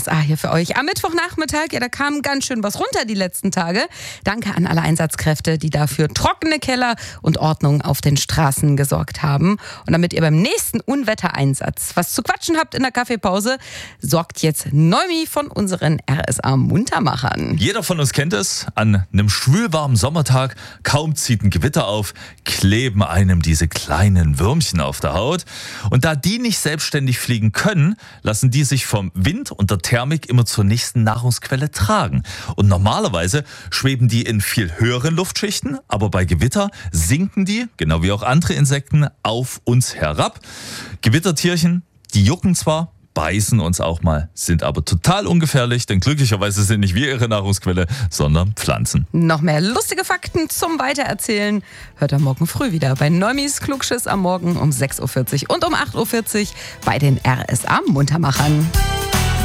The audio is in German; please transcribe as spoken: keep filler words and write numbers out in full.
S A hier für euch. Am Mittwochnachmittag, ja, da kam ganz schön was runter die letzten Tage. Danke an alle Einsatzkräfte, die dafür trockene Keller und Ordnung auf den Straßen gesorgt haben. Und damit ihr beim nächsten Unwettereinsatz was zu quatschen habt in der Kaffeepause, sorgt jetzt Noemi von unseren R S A-Muntermachern. Jeder von uns kennt es. An einem schwülwarmen Sommertag, kaum zieht ein Gewitter auf, kleben einem diese kleinen Würmchen auf der Haut. Und da die nicht selbstständig fliegen können, lassen die sich vom Wind und der Thermik immer zur nächsten Nahrungsquelle tragen. Und normalerweise schweben die in viel höheren Luftschichten, aber bei Gewitter sinken die, genau wie auch andere Insekten, auf uns herab. Gewittertierchen, die jucken zwar, beißen uns auch mal, sind aber total ungefährlich, denn glücklicherweise sind nicht wir ihre Nahrungsquelle, sondern Pflanzen. Noch mehr lustige Fakten zum Weitererzählen hört ihr morgen früh wieder bei Neumis Klugschiss am Morgen um sechs Uhr vierzig und um acht Uhr vierzig bei den R S A-Muntermachern.